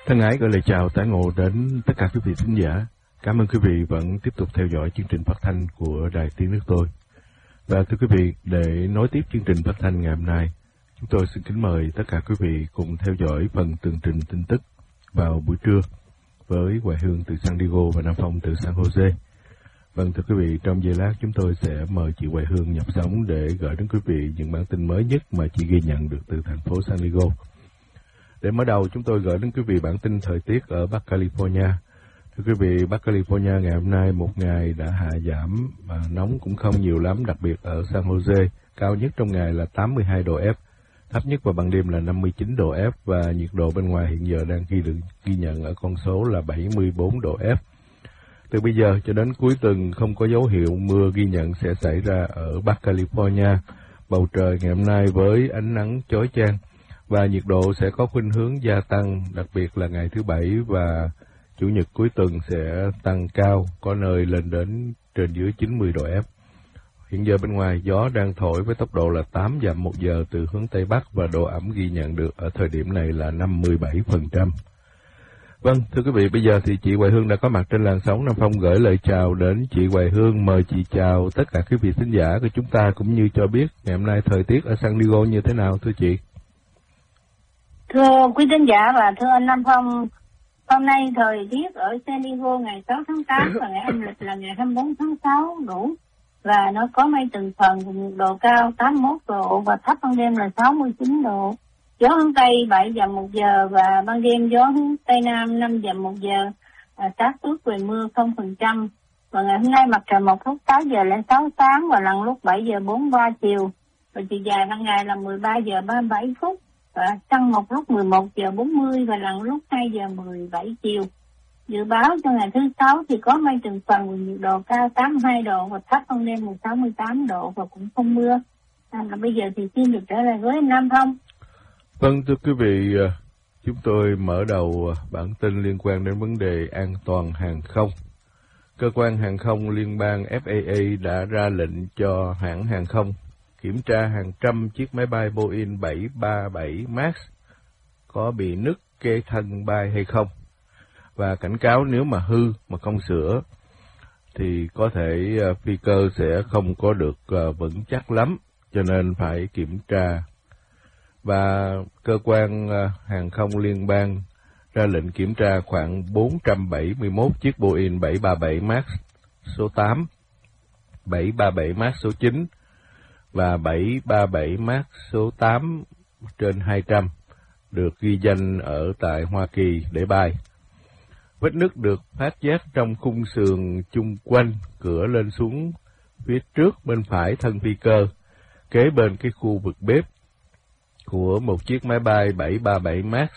Thân ái gửi lời chào tái ngộ đến tất cả quý vị thính giả. Cảm ơn quý vị vẫn tiếp tục theo dõi chương trình phát thanh của Đài Tiếng Nước Tôi. Và thưa quý vị, để nối tiếp chương trình phát thanh ngày hôm nay, chúng tôi xin kính mời tất cả quý vị cùng theo dõi phần tường trình tin tức vào buổi trưa với Hoài Hương từ San Diego và Nam Phong từ San Jose. Vâng, thưa quý vị, trong giây lát chúng tôi sẽ mời chị Hoài Hương nhập sóng để gửi đến quý vị những bản tin mới nhất mà chị ghi nhận được từ thành phố San Diego. Để mở đầu, chúng tôi gửi đến quý vị bản tin thời tiết ở Bắc California. Thưa quý vị, Bắc California ngày hôm nay một ngày đã hạ giảm và nóng cũng không nhiều lắm, đặc biệt ở San Jose, cao nhất trong ngày là 82 độ F, thấp nhất vào ban đêm là 59 độ F và nhiệt độ bên ngoài hiện giờ đang ghi nhận ở con số là 74 độ F. Từ bây giờ cho đến cuối tuần không có dấu hiệu mưa ghi nhận sẽ xảy ra ở Bắc California. Bầu trời ngày hôm nay với ánh nắng chói chang và nhiệt độ sẽ có khuynh hướng gia tăng, đặc biệt là ngày thứ Bảy và Chủ nhật cuối tuần sẽ tăng cao, có nơi lên đến trên dưới 90 độ F. Hiện giờ bên ngoài gió đang thổi với tốc độ là 8 dặm một giờ từ hướng Tây Bắc và độ ẩm ghi nhận được ở thời điểm này là 57%. Vâng, thưa quý vị, bây giờ thì chị Hoài Hương đã có mặt trên làn sóng. Nam Phong gửi lời chào đến chị Hoài Hương, mời chị chào tất cả quý vị thính giả của chúng ta cũng như cho biết ngày hôm nay thời tiết ở San Diego như thế nào thưa chị. Thưa quý thính giả và thưa anh Nam Phong, hôm nay thời tiết ở San Diego ngày 6 tháng 8 và ngày âm lịch là ngày 24 tháng 6 đủ và nó có mây từng phần, nhiệt độ cao 81 độ và thấp ban đêm là 69 độ. Gió hướng Tây 7 dặm một giờ và ban đêm gió hướng Tây Nam 5 dặm một giờ, xác suất về mưa 0%. Và ngày hôm nay mặt trời mọc lúc 6 giờ lên 6 sáng và lặn lúc 7 giờ 43 chiều. Và chiều dài ban ngày là 13 giờ 37 phút. Và trăng mọc lúc 11 giờ 40 và lặn lúc 2 giờ 17 chiều. Dự báo cho ngày thứ Sáu thì có mây từng phần và nhiệt độ cao 82 độ và thấp ban đêm 68 độ và cũng không mưa. Bây giờ thì xin được trở lại với Nam Phong. Vâng, thưa quý vị, chúng tôi mở đầu bản tin liên quan đến vấn đề an toàn hàng không. Cơ quan hàng không liên bang FAA đã ra lệnh cho hãng hàng không kiểm tra hàng trăm chiếc máy bay Boeing 737 MAX có bị nứt kê thân bay hay không. Và cảnh cáo nếu mà hư mà không sửa thì có thể phi cơ sẽ không có được vững chắc lắm, cho nên phải kiểm tra. Và cơ quan hàng không liên bang ra lệnh kiểm tra khoảng 471 chiếc Boeing 737 MAX số 8, 737 MAX số 9 và 737 MAX số 8 trên 200 được ghi danh ở tại Hoa Kỳ để bay. Vết nứt được phát giác trong khung sườn chung quanh cửa lên xuống phía trước bên phải thân phi cơ, kế bên cái khu vực bếp của một chiếc máy bay 737 MAX.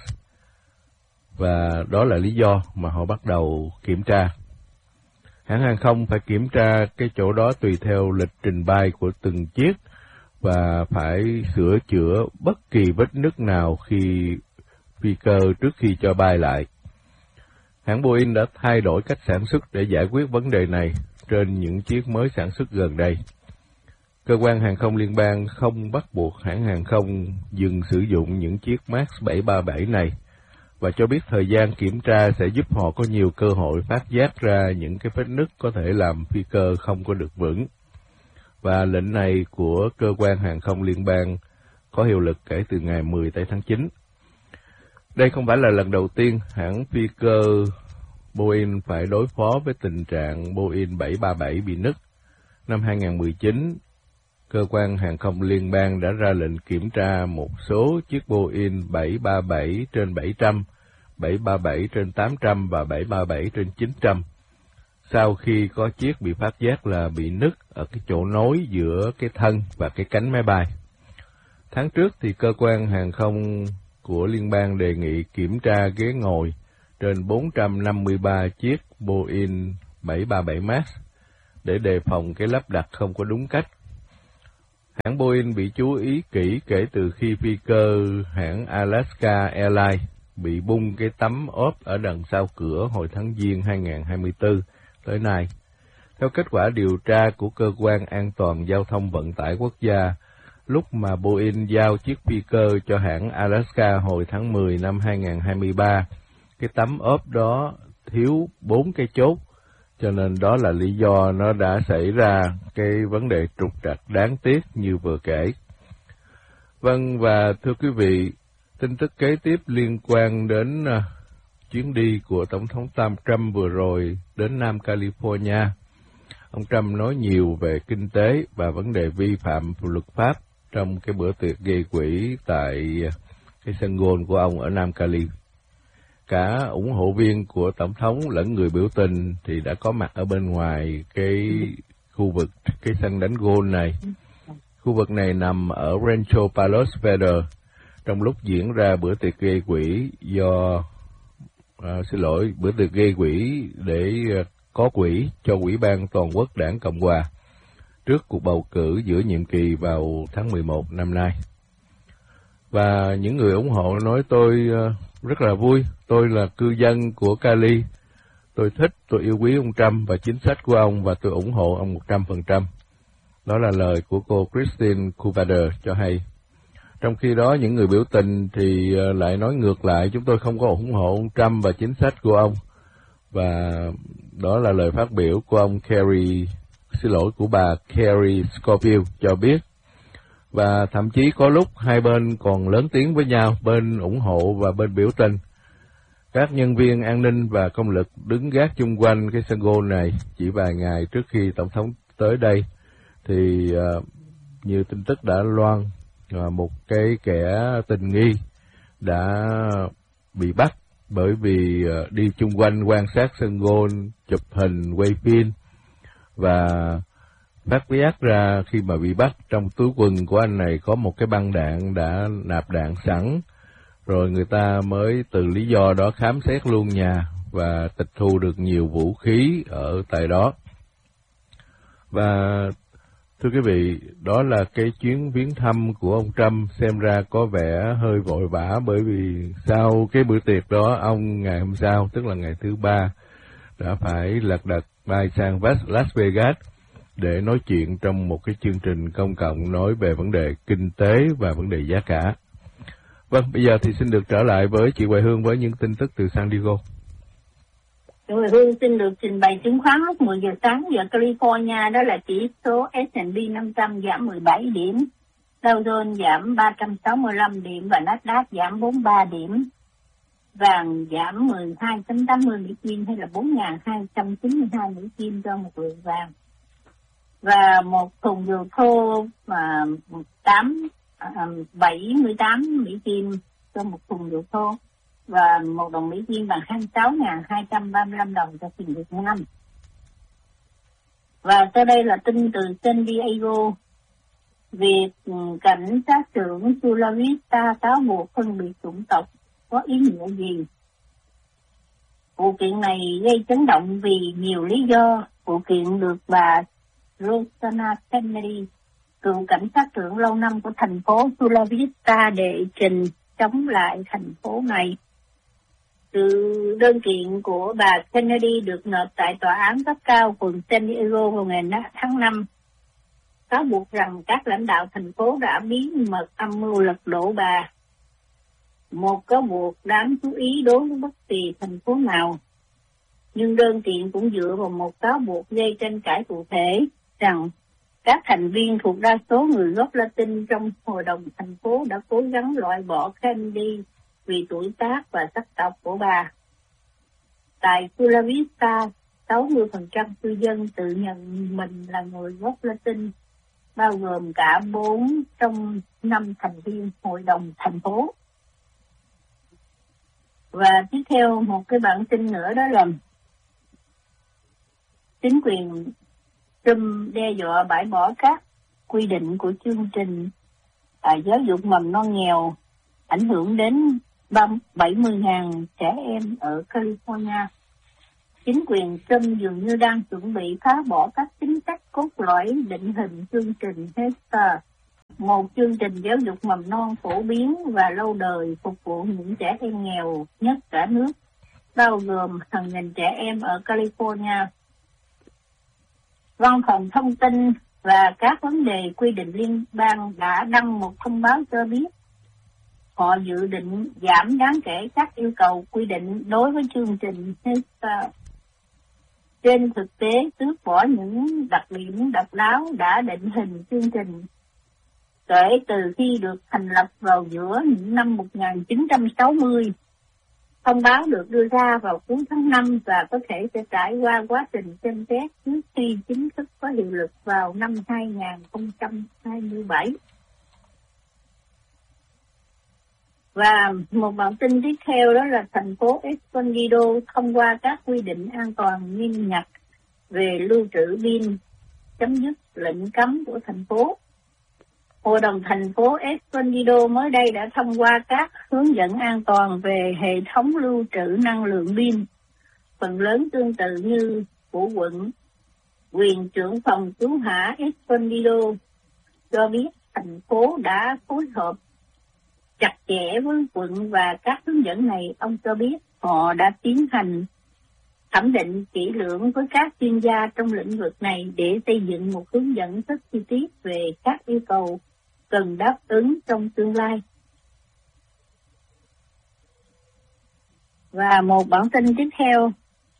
Và đó là lý do mà họ bắt đầu kiểm tra. Hãng hàng không phải kiểm tra cái chỗ đó tùy theo lịch trình bay của từng chiếc và phải sửa chữa bất kỳ vết nứt nào khi phi cơ trước khi cho bay lại. Hãng Boeing đã thay đổi cách sản xuất để giải quyết vấn đề này trên những chiếc mới sản xuất gần đây. Cơ quan hàng không liên bang không bắt buộc hãng hàng không dừng sử dụng những chiếc MAX 737 này và cho biết thời gian kiểm tra sẽ giúp họ có nhiều cơ hội phát giác ra những cái vết nứt có thể làm phi cơ không có được vững. Và lệnh này của cơ quan hàng không liên bang có hiệu lực kể từ ngày 10 tháng 9. Đây không phải là lần đầu tiên hãng phi cơ Boeing phải đối phó với tình trạng Boeing 737 bị nứt. Năm 2019, cơ quan hàng không liên bang đã ra lệnh kiểm tra một số chiếc Boeing 737 trên 700, 737 trên 800 và 737 trên 900. Sau khi có chiếc bị phát giác là bị nứt ở cái chỗ nối giữa cái thân và cái cánh máy bay. Tháng trước thì cơ quan hàng không của liên bang đề nghị kiểm tra ghế ngồi trên 453 chiếc Boeing 737 MAX để đề phòng cái lắp đặt không có đúng cách. Hãng Boeing bị chú ý kỹ kể từ khi phi cơ hãng Alaska Airlines bị bung cái tấm ốp ở đằng sau cửa hồi tháng Giêng 2024 tới nay. Theo kết quả điều tra của Cơ quan An toàn Giao thông Vận tải Quốc gia, lúc mà Boeing giao chiếc phi cơ cho hãng Alaska hồi tháng 10 năm 2023, cái tấm ốp đó thiếu 4 cái chốt, cho nên đó là lý do nó đã xảy ra cái vấn đề trục trặc đáng tiếc như vừa kể. Vâng, và thưa quý vị, tin tức kế tiếp liên quan đến chuyến đi của Tổng thống Trump vừa rồi đến Nam California. Ông Trump nói nhiều về kinh tế và vấn đề vi phạm luật pháp trong cái bữa tiệc gây quỹ tại cái sân golf của ông ở Nam Cali. Cả ủng hộ viên của Tổng thống lẫn người biểu tình thì đã có mặt ở bên ngoài cái khu vực, cái sân đánh golf này. Khu vực này nằm ở Rancho Palos Verdes trong lúc diễn ra bữa tiệc gây quỹ bữa tiệc gây quỹ để có quỹ cho Ủy ban Toàn quốc Đảng Cộng Hòa trước cuộc bầu cử giữa nhiệm kỳ vào tháng 11 năm nay. Và những người ủng hộ nói tôi rất là vui, tôi là cư dân của Cali, tôi thích, tôi yêu quý ông Trump và chính sách của ông và tôi ủng hộ ông 100%. Đó là lời của cô Christine Cuvader cho hay. Trong khi đó, những người biểu tình thì lại nói ngược lại, chúng tôi không có ủng hộ ông Trump và chính sách của ông. Và đó là lời phát biểu của của bà Carrie Scofield cho biết. Và thậm chí có lúc hai bên còn lớn tiếng với nhau, bên ủng hộ và bên biểu tình. Các nhân viên an ninh và công lực đứng gác chung quanh cái sân golf này chỉ vài ngày trước khi Tổng thống tới đây. Thì như tin tức đã loan, một cái kẻ tình nghi đã bị bắt bởi vì đi chung quanh quan sát sân golf, chụp hình, quay phim và phát giác ra khi mà bị bắt trong túi quần của anh này có một cái băng đạn đã nạp đạn sẵn, rồi người ta mới từ lý do đó khám xét luôn nhà và tịch thu được nhiều vũ khí ở tại đó. Và thưa quý vị, đó là cái chuyến viếng thăm của ông Trump xem ra có vẻ hơi vội vã, bởi vì sau cái bữa tiệc đó, ông ngày hôm sau, tức là ngày thứ Ba, đã phải lật đật bay sang Las Vegas để nói chuyện trong một cái chương trình công cộng nói về vấn đề kinh tế và vấn đề giá cả. Vâng, bây giờ thì xin được trở lại với chị Hoài Hương với những tin tức từ San Diego. Chị Hoài Hương xin được trình bày chứng khoán lúc 10 giờ sáng giờ California, đó là chỉ số S&P 500 giảm 17 điểm, Dow Jones giảm 365 điểm và Nasdaq giảm 43 điểm. Vàng giảm 12.80 Mỹ Kim hay là 4.292 Mỹ Kim cho một lượng vàng. Và một thùng dầu thô mà 78 Mỹ Kim cho một thùng dầu thô, và một đồng Mỹ Kim bằng 26.235 đồng cho tiền Việt Nam. Và sau đây là tin từ San Diego. Việc cảnh sát trưởng Chula Vista cáo buộc phân biệt chủng tộc có ý nghĩa gì? Vụ kiện này gây chấn động vì nhiều lý do. Vụ kiện được bà Rosanna Kennedy, cựu cảnh sát trưởng lâu năm của thành phố Chula Vista, đệ trình chống lại thành phố này. Từ đơn kiện của bà Kennedy được nộp tại tòa án cấp cao quận San Diego vào ngày tháng 5, cáo buộc rằng các lãnh đạo thành phố đã bí mật âm mưu lật đổ bà. Một cáo buộc đáng chú ý đối với bất kỳ thành phố nào. Nhưng đơn kiện cũng dựa vào một cáo buộc gây tranh cãi cụ thể rằng các thành viên thuộc đa số người gốc Latin trong hội đồng thành phố đã cố gắng loại bỏ Kennedy vì tuổi tác và sắc tộc của bà. Tại Chula Vista, 60% cư dân tự nhận mình là người gốc Latin, bao gồm cả 4 trong 5 thành viên hội đồng thành phố. Và tiếp theo một cái bản tin nữa, đó là chính quyền Trump đe dọa bãi bỏ các quy định của chương trình giáo dục mầm non nghèo, ảnh hưởng đến 70.000 trẻ em ở California. Chính quyền Trump dường như đang chuẩn bị phá bỏ các chính sách cốt lõi định hình chương trình Head Start, một chương trình giáo dục mầm non phổ biến và lâu đời phục vụ những trẻ em nghèo nhất cả nước, bao gồm hàng nghìn trẻ em ở California. Văn phòng thông tin và các vấn đề quy định liên bang đã đăng một thông báo cho biết họ dự định giảm đáng kể các yêu cầu quy định đối với chương trình HESA. Trên thực tế, tước bỏ những đặc điểm độc đáo đã định hình chương trình kể từ khi được thành lập vào giữa những năm 1960. Thông báo được đưa ra vào cuối tháng 5 và có thể sẽ trải qua quá trình xem xét trước khi chính thức có hiệu lực vào năm 2027. Và một bản tin tiếp theo đó là thành phố Escondido thông qua các quy định an toàn nghiêm ngặt về lưu trữ pin, chấm dứt lệnh cấm của thành phố. Hội đồng thành phố Escondido mới đây đã thông qua các hướng dẫn an toàn về hệ thống lưu trữ năng lượng pin, phần lớn tương tự như của quận. Quyền trưởng phòng cứu hỏa Escondido cho biết thành phố đã phối hợp chặt chẽ với quận và các hướng dẫn này. Ông cho biết họ đã tiến hành thẩm định kỹ lưỡng với các chuyên gia trong lĩnh vực này để xây dựng một hướng dẫn rất chi tiết về các yêu cầu cần đáp ứng trong tương lai. Và một bản tin tiếp theo,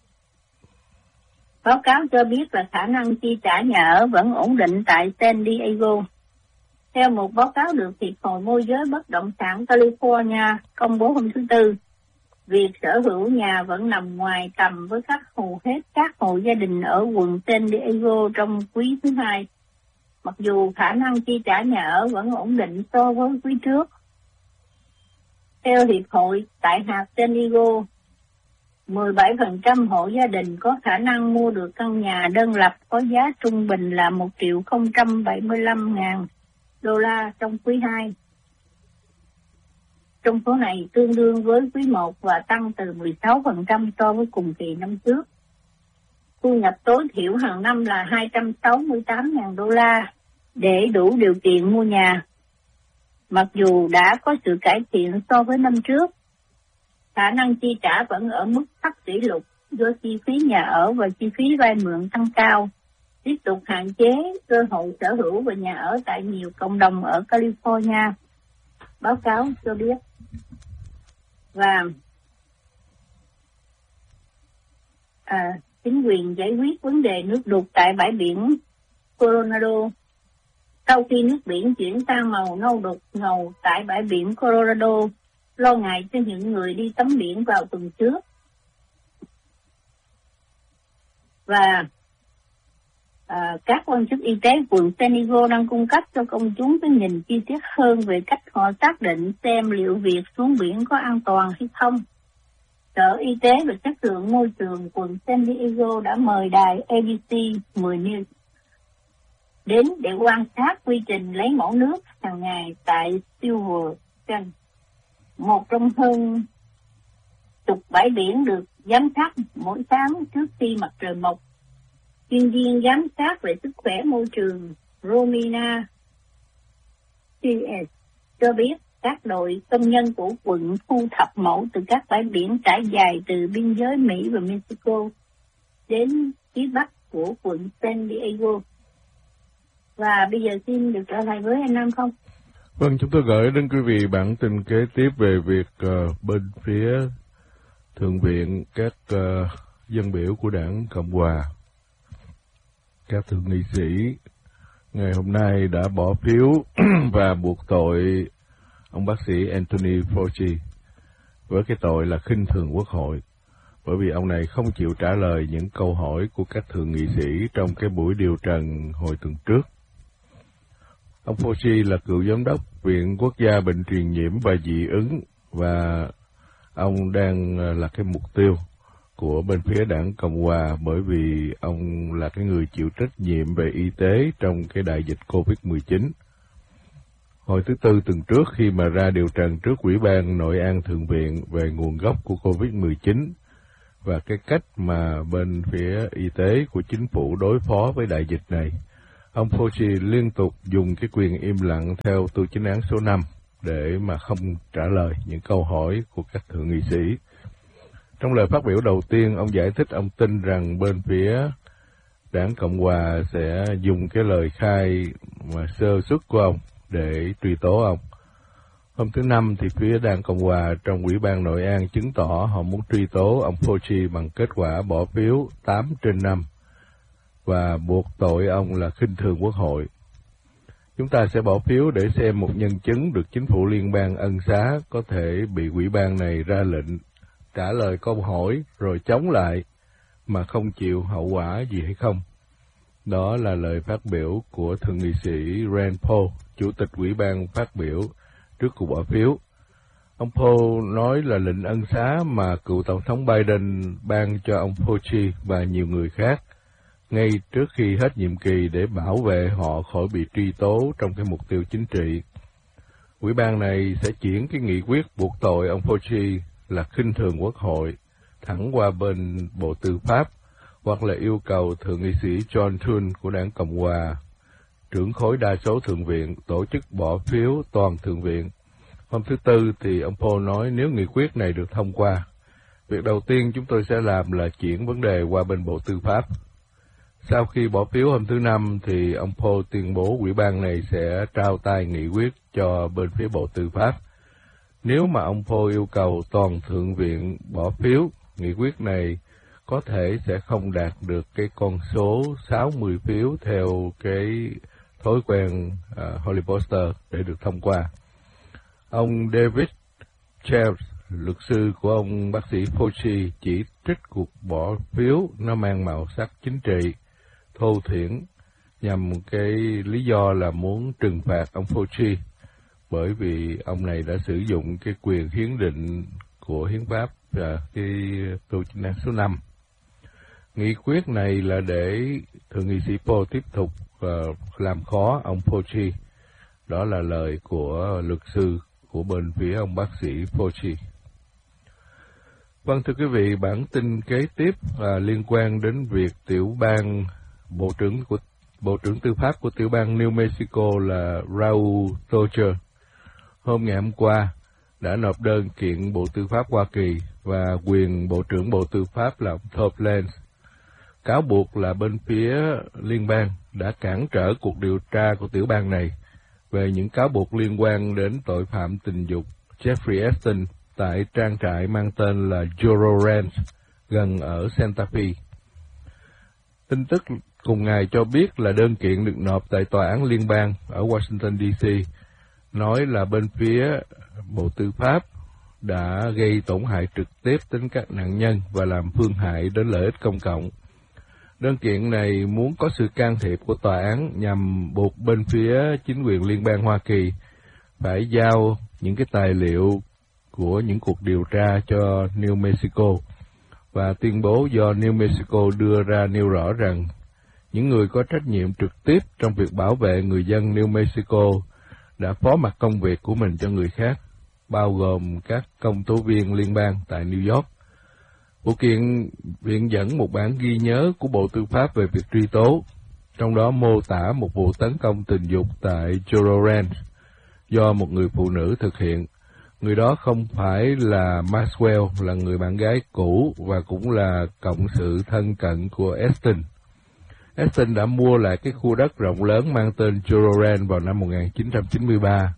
báo cáo cho biết là khả năng chi trả nhà ở vẫn ổn định tại San Diego. Theo một báo cáo được Hiệp hội Môi giới Bất động sản California công bố hôm thứ Tư, việc sở hữu nhà vẫn nằm ngoài tầm với hầu hết các hộ gia đình ở quận San Diego trong quý thứ hai, mặc dù khả năng chi trả nhà ở vẫn ổn định so với quý trước. Theo Hiệp hội, tại hạt San Diego, 17% hộ gia đình có khả năng mua được căn nhà đơn lập có giá trung bình là $1.075.000 trong quý 2. Trong số này tương đương với quý 1 và tăng từ 16% so với cùng kỳ năm trước. Thu nhập tối thiểu hàng năm là $268.000 để đủ điều kiện mua nhà, mặc dù đã có sự cải thiện so với năm trước. Khả năng chi trả vẫn ở mức thấp kỷ lục do chi phí nhà ở và chi phí vay mượn tăng cao, tiếp tục hạn chế cơ hội sở hữu và nhà ở tại nhiều cộng đồng ở California, báo cáo cho biết. Và chính quyền giải quyết vấn đề nước đục tại bãi biển Coronado. Sau khi nước biển chuyển sang màu nâu đục ngầu tại bãi biển Colorado, lo ngại cho những người đi tắm biển vào tuần trước. Và các quan chức y tế quận San Diego đang cung cấp cho công chúng cái nhìn chi tiết hơn về cách họ xác định xem liệu việc xuống biển có an toàn hay không. Sở Y tế và chất lượng môi trường quận San Diego đã mời đài ABC 10 News đến để quan sát quy trình lấy mẫu nước hàng ngày tại Silver Canyon, một trong hơn chục bãi biển được giám sát mỗi sáng trước khi mặt trời mọc. Chuyên viên giám sát về sức khỏe môi trường Romina CS cho biết các đội công nhân của quận thu thập mẫu từ các bãi biển trải dài từ biên giới Mỹ và Mexico đến phía bắc của quận San Diego. Và bây giờ xin được trở lại với anh Nam không? Vâng, chúng tôi gửi đến quý vị bản tin kế tiếp về việc bên phía Thượng viện các dân biểu của đảng Cộng Hòa, các thượng nghị sĩ ngày hôm nay đã bỏ phiếu và buộc tội ông bác sĩ Anthony Fauci với cái tội là khinh thường Quốc hội, bởi vì ông này không chịu trả lời những câu hỏi của các thượng nghị sĩ trong cái buổi điều trần hồi tuần trước. Ông Fauci là cựu giám đốc Viện Quốc gia Bệnh truyền nhiễm và dị ứng, và ông đang là cái mục tiêu của bên phía đảng Cộng Hòa bởi vì ông là cái người chịu trách nhiệm về y tế trong cái đại dịch COVID-19. Hồi thứ Tư tuần trước, khi mà ra điều trần trước Ủy ban Nội an Thượng viện về nguồn gốc của COVID-19 và cái cách mà bên phía y tế của chính phủ đối phó với đại dịch này, ông Fauci liên tục dùng cái quyền im lặng theo tu chính án số 5 để mà không trả lời những câu hỏi của các thượng nghị sĩ. Trong lời phát biểu đầu tiên, ông giải thích ông tin rằng bên phía đảng Cộng Hòa sẽ dùng cái lời khai mà sơ suất của ông để truy tố ông. Hôm thứ Năm thì phía Đảng Cộng hòa trong Ủy ban Nội an chứng tỏ họ muốn truy tố ông Fauci bằng kết quả bỏ phiếu 8/5 và buộc tội ông là khinh thường Quốc hội. Chúng ta sẽ bỏ phiếu để xem một nhân chứng được chính phủ liên bang ân xá có thể bị ủy ban này ra lệnh trả lời câu hỏi rồi chống lại mà không chịu hậu quả gì hay không. Đó là lời phát biểu của Thượng nghị sĩ Rand Paul, Chủ tịch Ủy ban phát biểu trước cuộc bỏ phiếu. Ông Paul nói là lệnh ân xá mà cựu Tổng thống Biden ban cho ông Fauci và nhiều người khác ngay trước khi hết nhiệm kỳ để bảo vệ họ khỏi bị truy tố trong cái mục tiêu chính trị. Ủy ban này sẽ chuyển cái nghị quyết buộc tội ông Fauci là khinh thường Quốc hội thẳng qua bên Bộ Tư pháp, hoặc là yêu cầu Thượng nghị sĩ John Thune của Đảng Cộng hòa, trưởng khối đa số Thượng viện, tổ chức bỏ phiếu toàn Thượng viện. Hôm thứ Tư thì ông Paul nói nếu nghị quyết này được thông qua, việc đầu tiên chúng tôi sẽ làm là chuyển vấn đề qua bên Bộ Tư pháp. Sau khi bỏ phiếu hôm thứ Năm thì ông Paul tuyên bố ủy ban này sẽ trao tay nghị quyết cho bên phía Bộ Tư pháp. Nếu mà ông Paul yêu cầu toàn Thượng viện bỏ phiếu, nghị quyết này có thể sẽ không đạt được cái con số 60 phiếu theo cái thói quen Holy Poster để được thông qua. Ông David Charles, luật sư của ông bác sĩ Fauci, chỉ trích cuộc bỏ phiếu nó mang màu sắc chính trị, thô thiển, nhằm cái lý do là muốn trừng phạt ông Fauci, bởi vì ông này đã sử dụng cái quyền hiến định của hiến pháp và cái tù chính năng số 5. Nghị quyết này là để Thượng nghị sĩ Paul tiếp tục làm khó ông Fauci. Đó là lời của luật sư của bên phía ông bác sĩ Fauci. Vâng, thưa quý vị, bản tin kế tiếp liên quan đến việc tiểu bang Bộ trưởng Tư pháp của tiểu bang New Mexico là Raul Torcher hôm ngày hôm qua đã nộp đơn kiện Bộ Tư pháp Hoa Kỳ và quyền Bộ trưởng Bộ Tư pháp là ông Tom Lanz, cáo buộc là bên phía liên bang đã cản trở cuộc điều tra của tiểu bang này về những cáo buộc liên quan đến tội phạm tình dục Jeffrey Epstein tại trang trại mang tên là Joro Ranch gần ở Santa Fe. Tin tức cùng ngày cho biết là đơn kiện được nộp tại tòa án liên bang ở Washington DC, nói là bên phía Bộ Tư pháp đã gây tổn hại trực tiếp đến các nạn nhân và làm phương hại đến lợi ích công cộng. Đơn kiện này muốn có sự can thiệp của tòa án nhằm buộc bên phía chính quyền liên bang Hoa Kỳ phải giao những cái tài liệu của những cuộc điều tra cho New Mexico, và tuyên bố do New Mexico đưa ra nêu rõ rằng những người có trách nhiệm trực tiếp trong việc bảo vệ người dân New Mexico đã phó mặc công việc của mình cho người khác, bao gồm các công tố viên liên bang tại New York. Vụ kiện viện dẫn một bản ghi nhớ của Bộ Tư pháp về việc truy tố, trong đó mô tả một vụ tấn công tình dục tại Joro Ranch do một người phụ nữ thực hiện. Người đó không phải là Maxwell, là người bạn gái cũ và cũng là cộng sự thân cận của Epstein. Epstein đã mua lại cái khu đất rộng lớn mang tên Joro Ranch vào năm 1993.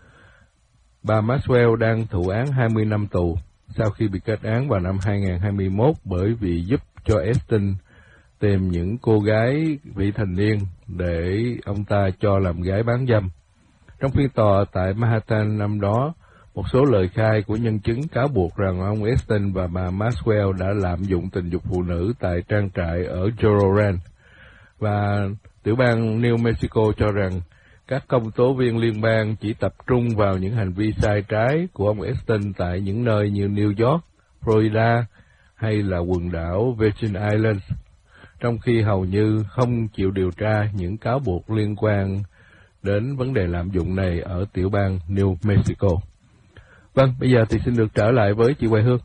Bà Maxwell đang thụ án 20 năm tù sau khi bị kết án vào năm 2021 bởi vì giúp cho Epstein tìm những cô gái vị thành niên để ông ta cho làm gái bán dâm. Trong phiên tòa tại Manhattan năm đó, một số lời khai của nhân chứng cáo buộc rằng ông Epstein và bà Maxwell đã lạm dụng tình dục phụ nữ tại trang trại ở Joro Ranch. Và tiểu bang New Mexico cho rằng các công tố viên liên bang chỉ tập trung vào những hành vi sai trái của ông Epstein tại những nơi như New York, Florida hay là quần đảo Virgin Islands, trong khi hầu như không chịu điều tra những cáo buộc liên quan đến vấn đề lạm dụng này ở tiểu bang New Mexico. Vâng, bây giờ thì xin được trở lại với chị Hoài Hương.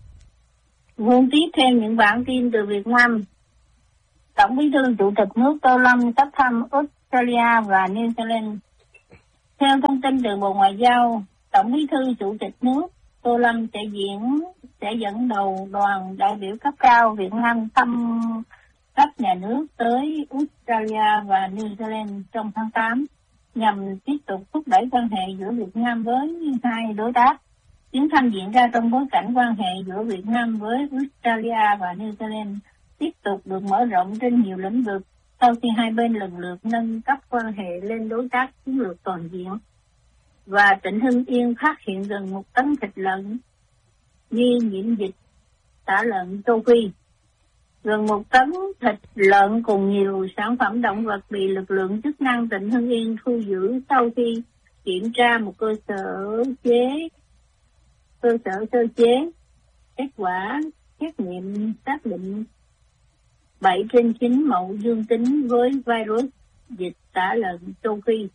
Vâng, tiếp thêm những bản tin từ Việt Nam. Tổng Bí thư Chủ tịch nước Tô Lâm sắp thăm Australia và New Zealand. Theo thông tin từ Bộ Ngoại giao, Tổng Bí thư Chủ tịch nước Tô Lâm sẽ dẫn đầu đoàn đại biểu cấp cao Việt Nam thăm cấp nhà nước tới Australia và New Zealand trong tháng 8. nhằm tiếp tục thúc đẩy quan hệ giữa Việt Nam với hai đối tác. Chuyến thăm diễn ra trong bối cảnh quan hệ giữa Việt Nam với Australia và New Zealand tiếp tục được mở rộng trên nhiều lĩnh vực sau khi hai bên lần lượt nâng cấp quan hệ lên đối tác chiến lược toàn diện. Và tỉnh Hưng Yên phát hiện gần 1 tấn thịt lợn nghi nhiễm dịch tả lợn châu Phi. Gần 1 tấn thịt lợn cùng nhiều sản phẩm động vật bị lực lượng chức năng tỉnh Hưng Yên thu giữ sau khi kiểm tra một cơ sở sơ chế. Kết quả xét nghiệm xác định 7/9 mẫu dương tính với virus dịch tả lợn châu Phi.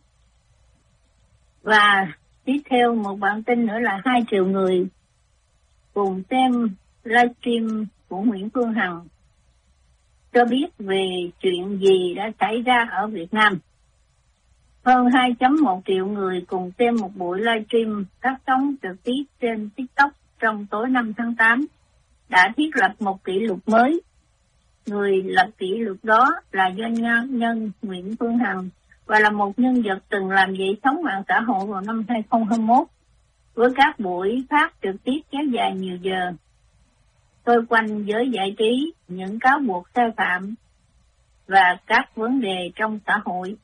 Và tiếp theo một bản tin nữa là 2 triệu người cùng xem livestream của Nguyễn Phương Hằng cho biết về chuyện gì đã xảy ra ở Việt Nam. Hơn 2.1 triệu người cùng xem một buổi livestream phát sóng trực tiếp trên TikTok trong tối 5 tháng 8 đã thiết lập một kỷ lục mới. Người lập kỷ lục đó là doanh nhân Nguyễn Phương Hằng và là một nhân vật từng làm dậy sóng mạng xã hội vào năm 2021 với các buổi phát trực tiếp kéo dài nhiều giờ, xoay quanh giới giải trí, những cáo buộc sai phạm và các vấn đề trong xã hội.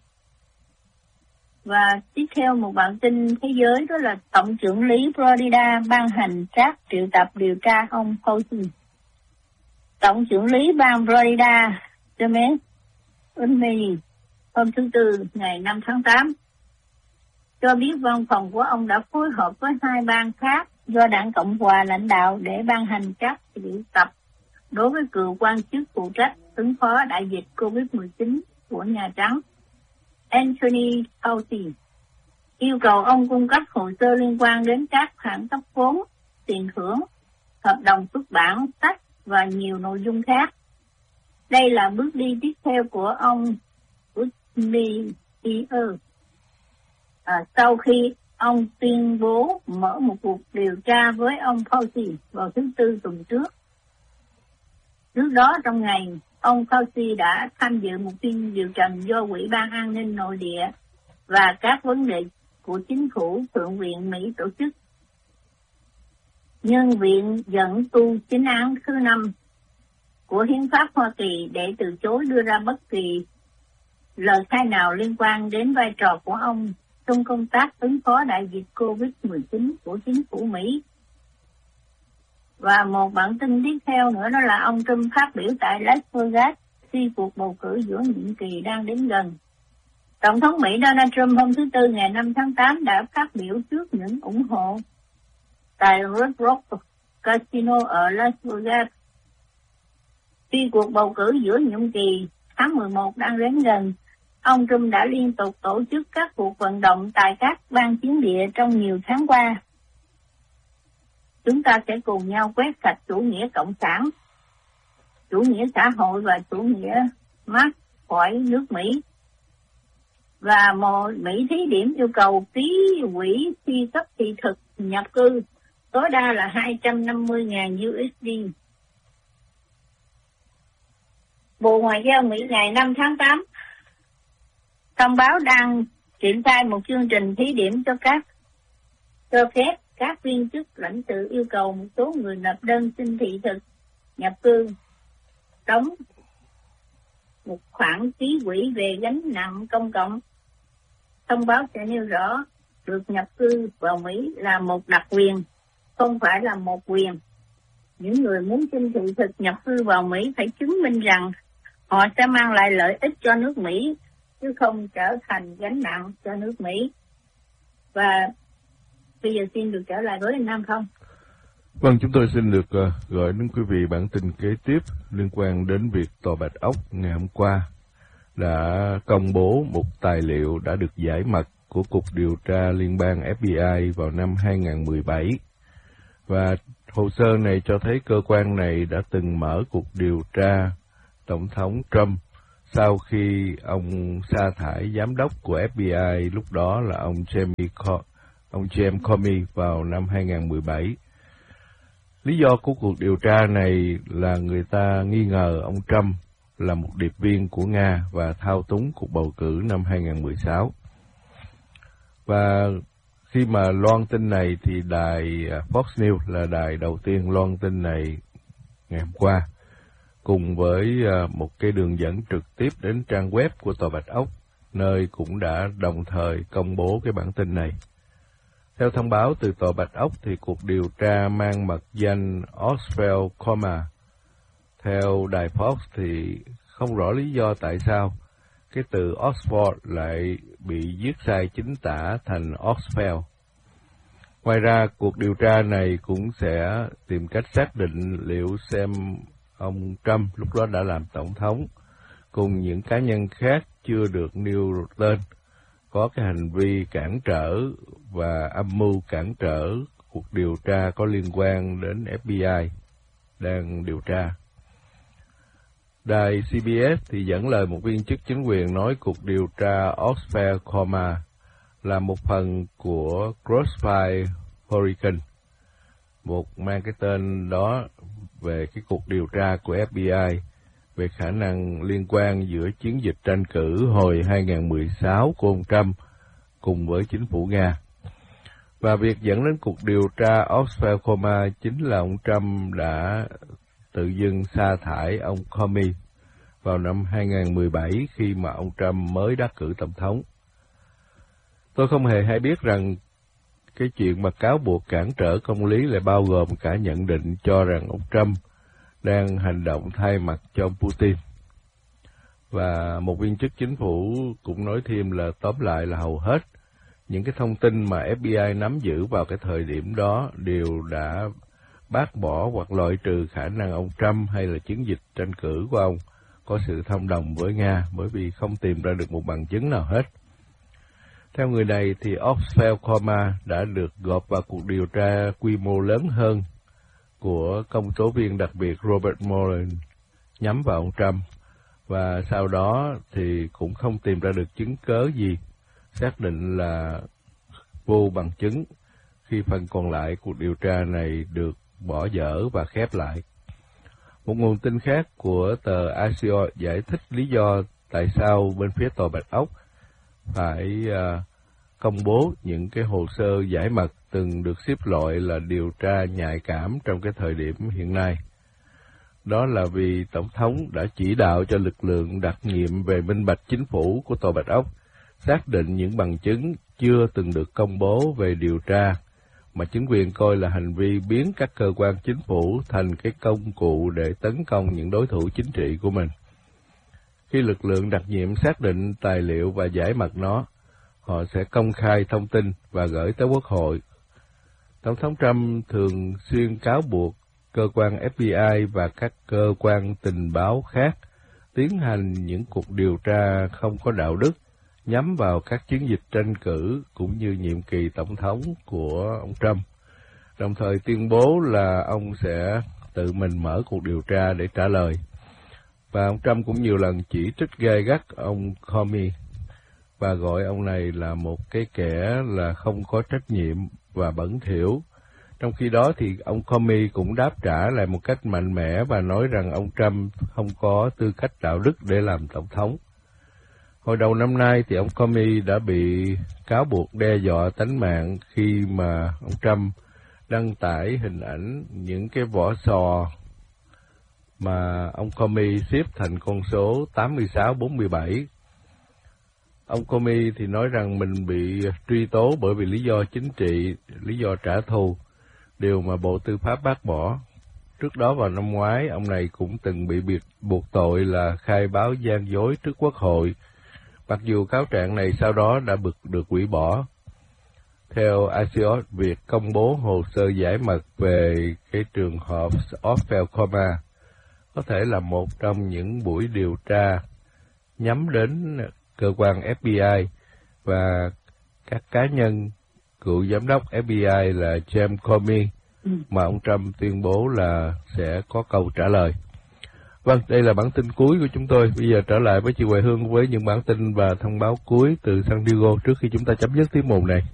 Và tiếp theo một bản tin thế giới đó là Tổng trưởng lý Florida ban hành trác triệu tập điều tra ông Fauci. Tổng trưởng lý bang Florida James Unmey hôm thứ Tư ngày 5 tháng 8 cho biết văn phòng của ông đã phối hợp với 2 bang khác do Đảng Cộng Hòa lãnh đạo để ban hành trác triệu tập đối với cựu quan chức phụ trách ứng phó đại dịch COVID-19 của Nhà Trắng, Anthony Fauci, yêu cầu ông cung cấp hồ sơ liên quan đến các khoản cấp vốn, tiền thưởng, hợp đồng xuất bản, sách và nhiều nội dung khác. Đây là bước đi tiếp theo của ông Whitney sau khi ông tuyên bố mở một cuộc điều tra với ông Fauci vào thứ Tư tuần trước. Trước đó trong ngày, ông Fauci đã tham dự một phiên điều trần do Ủy ban An ninh Nội địa và các vấn đề của chính phủ Thượng viện Mỹ tổ chức. Nhân viện dẫn tu chính án thứ 5 của Hiến pháp Hoa Kỳ để từ chối đưa ra bất kỳ lời khai nào liên quan đến vai trò của ông trong công tác ứng phó đại dịch COVID-19 của chính phủ Mỹ. Và một bản tin tiếp theo nữa đó là ông Trump phát biểu tại Las Vegas khi cuộc bầu cử giữa nhiệm kỳ đang đến gần. Tổng thống Mỹ Donald Trump hôm thứ Tư ngày 5 tháng 8 đã phát biểu trước những ủng hộ tại Red Rock Casino ở Las Vegas. Khi cuộc bầu cử giữa nhiệm kỳ tháng 11 đang đến gần, ông Trump đã liên tục tổ chức các cuộc vận động tại các bang chiến địa trong nhiều tháng qua. Chúng ta sẽ cùng nhau quét sạch chủ nghĩa cộng sản, chủ nghĩa xã hội và chủ nghĩa Marx khỏi nước Mỹ. Và Mỹ thí điểm yêu cầu ký quỹ phi cấp thị thực nhập cư tối đa là 250.000 USD. Bộ Ngoại giao Mỹ ngày 5 tháng 8 thông báo đang triển khai một chương trình thí điểm cho phép các viên chức lãnh sự yêu cầu một số người nộp đơn xin thị thực nhập cư đóng một khoản ký quỹ về gánh nặng công cộng. Thông báo sẽ nêu rõ được nhập cư vào Mỹ là một đặc quyền, không phải là một quyền. Những người muốn xin thị thực nhập cư vào Mỹ phải chứng minh rằng họ sẽ mang lại lợi ích cho nước Mỹ, chứ không trở thành gánh nặng cho nước Mỹ. Và bây giờ xin được trở lại với anh Nam Phong. Vâng, chúng tôi xin được gửi đến quý vị bản tin kế tiếp liên quan đến việc Tòa Bạch Ốc ngày hôm qua đã công bố một tài liệu đã được giải mật của Cục Điều tra Liên bang FBI vào năm 2017. Và hồ sơ này cho thấy cơ quan này đã từng mở cuộc điều tra Tổng thống Trump sau khi ông sa thải giám đốc của FBI, lúc đó là ông James Comey vào năm 2017. Lý do của cuộc điều tra này là người ta nghi ngờ ông Trump là một điệp viên của Nga và thao túng cuộc bầu cử năm 2016. Và khi mà loan tin này thì đài Fox News là đài đầu tiên loan tin này ngày hôm qua, cùng với một cái đường dẫn trực tiếp đến trang web của Tòa Bạch Ốc, nơi cũng đã đồng thời công bố cái bản tin này. Theo thông báo từ Tòa Bạch Ốc thì cuộc điều tra mang mật danh Oswald Comer. Theo đài Fox thì không rõ lý do tại sao cái từ Oxford lại bị viết sai chính tả thành Oswald. Ngoài ra, cuộc điều tra này cũng sẽ tìm cách xác định liệu xem ông Trump lúc đó đã làm tổng thống, cùng những cá nhân khác chưa được nêu tên, có cái hành vi cản trở và âm mưu cản trở cuộc điều tra có liên quan đến FBI đang điều tra. Đài CBS thì dẫn lời một viên chức chính quyền nói cuộc điều tra Oswald Comer là một phần của Crossfire Hurricane, một mang cái tên đó về cái cuộc điều tra của FBI về khả năng liên quan giữa chiến dịch tranh cử hồi 2016 của ông Trump cùng với chính phủ Nga. Và việc dẫn đến cuộc điều tra Oswald Comer chính là ông Trump đã tự dưng sa thải ông Comey vào năm 2017 khi mà ông Trump mới đắc cử tổng thống. Tôi không hề hay biết rằng cái chuyện mà cáo buộc cản trở công lý lại bao gồm cả nhận định cho rằng ông Trump đang hành động thay mặt cho ông Putin. Và một viên chức chính phủ cũng nói thêm là tóm lại là hầu hết những cái thông tin mà FBI nắm giữ vào cái thời điểm đó đều đã bác bỏ hoặc loại trừ khả năng ông Trump hay là chiến dịch tranh cử của ông có sự thông đồng với Nga, bởi vì không tìm ra được một bằng chứng nào hết. Theo người này thì Oswald Comer đã được gộp vào cuộc điều tra quy mô lớn hơn của công tố viên đặc biệt Robert Mueller nhắm vào ông Trump, và sau đó thì cũng không tìm ra được chứng cớ gì xác định là vô bằng chứng khi phần còn lại cuộc điều tra này được bỏ dở và khép lại. Một nguồn tin khác của tờ Axios giải thích lý do tại sao bên phía Tòa Bạch Ốc phải công bố những cái hồ sơ giải mật từng được xếp loại là điều tra nhạy cảm trong cái thời điểm hiện nay. Đó là vì Tổng thống đã chỉ đạo cho lực lượng đặc nhiệm về minh bạch chính phủ của Tòa Bạch Ốc xác định những bằng chứng chưa từng được công bố về điều tra, mà chính quyền coi là hành vi biến các cơ quan chính phủ thành cái công cụ để tấn công những đối thủ chính trị của mình. Khi lực lượng đặc nhiệm xác định tài liệu và giải mật nó, họ sẽ công khai thông tin và gửi tới Quốc hội. Tổng thống Trump thường xuyên cáo buộc cơ quan FBI và các cơ quan tình báo khác tiến hành những cuộc điều tra không có đạo đức nhắm vào các chiến dịch tranh cử cũng như nhiệm kỳ tổng thống của ông Trump, đồng thời tuyên bố là ông sẽ tự mình mở cuộc điều tra để trả lời. Và ông Trump cũng nhiều lần chỉ trích gay gắt ông Comey và gọi ông này là một cái kẻ là không có trách nhiệm và bẩn thỉu. Trong khi đó thì ông Comey cũng đáp trả lại một cách mạnh mẽ và nói rằng ông Trump không có tư cách đạo đức để làm tổng thống. Hồi đầu năm nay thì ông Comey đã bị cáo buộc đe dọa tánh mạng khi mà ông Trump đăng tải hình ảnh những cái vỏ sò mà ông Comey xếp thành con số 8647. Ông Comey thì nói rằng mình bị truy tố bởi vì lý do chính trị, lý do trả thù, điều mà Bộ Tư pháp bác bỏ. Trước đó vào năm ngoái, ông này cũng từng bị buộc tội là khai báo gian dối trước Quốc hội, mặc dù cáo trạng này sau đó đã được hủy bỏ. Theo Axios, việc công bố hồ sơ giải mật về cái trường hợp Oswald Comer có thể là một trong những buổi điều tra nhắm đến cơ quan FBI và các cá nhân cựu giám đốc FBI là James Comey mà ông Trump tuyên bố là sẽ có câu trả lời. Vâng, đây là bản tin cuối của chúng tôi. Bây giờ trở lại với chị Hoài Hương với những bản tin và thông báo cuối từ San Diego trước khi chúng ta chấm dứt tiết mục này.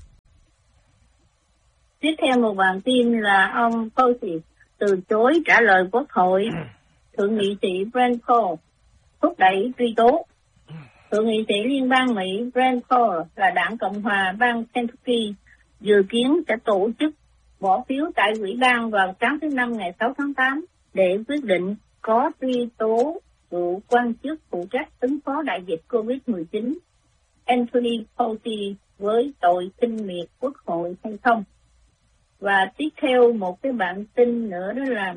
Tiếp theo một bản tin là ông Fauci từ chối trả lời Quốc hội. Thượng nghị sĩ Rand Paul thúc đẩy truy tố. Thượng nghị sĩ liên bang Mỹ Rand Paul là đảng Cộng hòa bang Kentucky dự kiến sẽ tổ chức bỏ phiếu tại ủy ban vào sáng thứ Năm ngày 6 tháng 8 để quyết định có truy tố cựu quan chức phụ trách ứng phó đại dịch COVID-19 Anthony Fauci với tội khinh miệt quốc hội hay không. Và tiếp theo một cái bản tin nữa đó là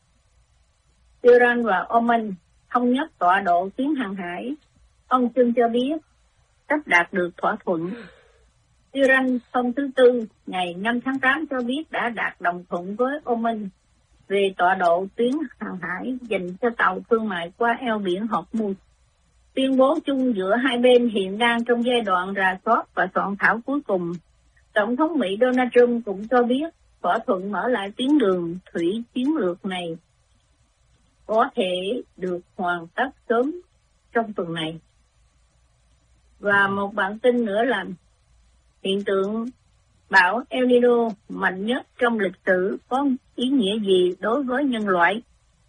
Iran và Oman thống nhất tọa độ tuyến hàng hải. Ông Trump cho biết sắp đạt được thỏa thuận. Iran hôm thứ Tư ngày 5 tháng 8 cho biết đã đạt đồng thuận với Oman về tọa độ tuyến hàng hải dành cho tàu thương mại qua eo biển Hormuz. Tuyên bố chung giữa hai bên hiện đang trong giai đoạn rà soát và soạn thảo cuối cùng. Tổng thống Mỹ Donald Trump cũng cho biết thỏa thuận mở lại tuyến đường thủy chiến lược này có thể được hoàn tất sớm trong tuần này. Và một bản tin nữa là hiện tượng bão El Nino mạnh nhất trong lịch sử có ý nghĩa gì đối với nhân loại?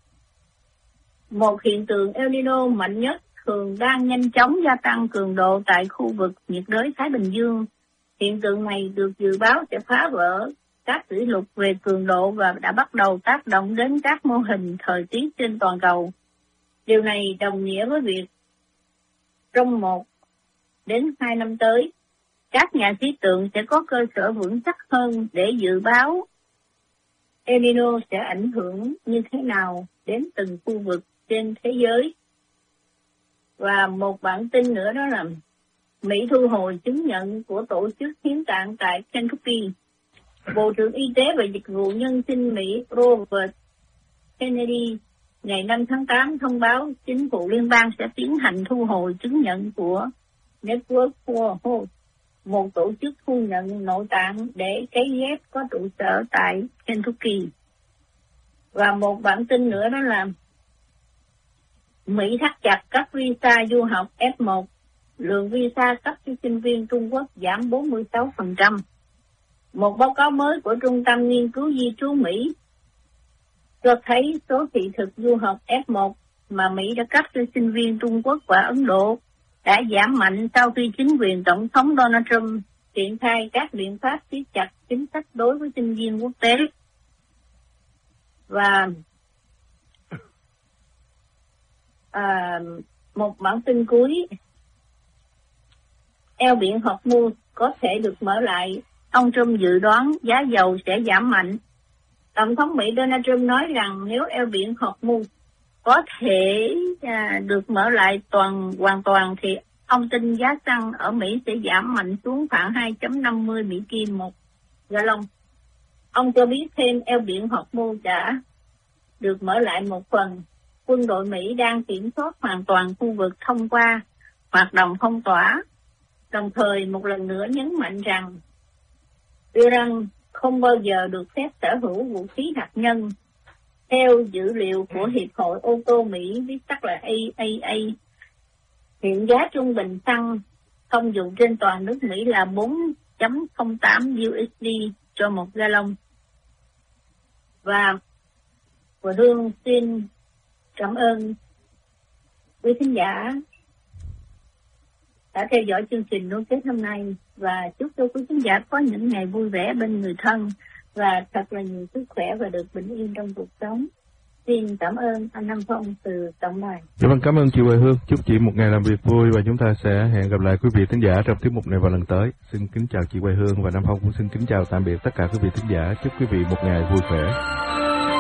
Một hiện tượng El Nino mạnh nhất thường đang nhanh chóng gia tăng cường độ tại khu vực nhiệt đới Thái Bình Dương. Hiện tượng này được dự báo sẽ phá vỡ các kỷ lục về cường độ và đã bắt đầu tác động đến các mô hình thời tiết trên toàn cầu. Điều này đồng nghĩa với việc trong 1 đến 2 năm tới, các nhà khí tượng sẽ có cơ sở vững chắc hơn để dự báo El Nino sẽ ảnh hưởng như thế nào đến từng khu vực trên thế giới. Và một bản tin nữa đó là Mỹ thu hồi chứng nhận của tổ chức hiến tạng tại Kentucky. Bộ trưởng Y tế và Dịch vụ Nhân sinh Mỹ Robert Kennedy ngày 5 tháng 8 thông báo chính phủ liên bang sẽ tiến hành thu hồi chứng nhận của Network for Hope, một tổ chức thu nhận nội tạng để cấy ghép có trụ sở tại Kentucky. Và một bản tin nữa đó là Mỹ thắt chặt các visa du học F1, lượng visa cấp cho sinh viên Trung Quốc giảm 46%. Một báo cáo mới của Trung tâm Nghiên cứu Di trú Mỹ cho thấy số thị thực du học F1 mà Mỹ đã cấp cho sinh viên Trung Quốc và Ấn Độ đã giảm mạnh sau khi chính quyền Tổng thống Donald Trump triển khai các biện pháp siết chặt chính sách đối với sinh viên quốc tế. Và một bản tin cuối, eo biển Hormuz có thể được mở lại. Ông Trump dự đoán giá dầu sẽ giảm mạnh. Tổng thống Mỹ Donald Trump nói rằng nếu eo biển Hormuz có thể được mở lại hoàn toàn thì ông tin giá xăng ở Mỹ sẽ giảm mạnh xuống khoảng 2.50 Mỹ Kim một gallon. Ông cho biết thêm eo biển Hormuz đã được mở lại một phần. Quân đội Mỹ đang kiểm soát hoàn toàn khu vực thông qua hoạt động phong tỏa, đồng thời một lần nữa nhấn mạnh rằng Iran không bao giờ được phép sở hữu vũ khí hạt nhân. Theo dữ liệu của Hiệp hội ô tô Mỹ, viết tắt là AAA, hiện giá trung bình xăng thông dụng trên toàn nước Mỹ là 4.08 USD cho một gallon. Và Hương xin cảm ơn quý khán giả đã theo dõi chương trình nối kết hôm nay và chúc cho quý khán giả có những ngày vui vẻ bên người thân và thật là nhiều sức khỏe và được bình yên trong cuộc sống. Xin cảm ơn anh Nam Phong từ tổng đài. Dạ vâng, cảm ơn chị Hoài Hương. Chúc chị một ngày làm việc vui và chúng ta sẽ hẹn gặp lại quý vị thính giả trong tiết mục này vào lần tới. Xin kính chào chị Hoài Hương và Nam Phong cũng xin kính chào tạm biệt tất cả quý vị thính giả. Chúc quý vị một ngày vui khỏe.